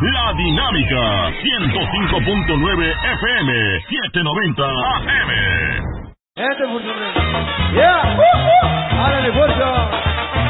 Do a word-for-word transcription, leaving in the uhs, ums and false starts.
La Dinámica, ciento cinco punto nueve F M, setecientos noventa A M. Este es yeah.